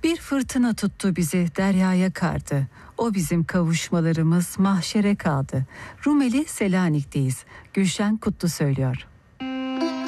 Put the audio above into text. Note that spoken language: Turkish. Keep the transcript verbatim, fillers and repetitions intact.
Bir fırtına tuttu bizi, deryaya kardı. O bizim kavuşmalarımız mahşere kaldı. Rumeli Selanik'teyiz. Gülşen Kutlu söylüyor.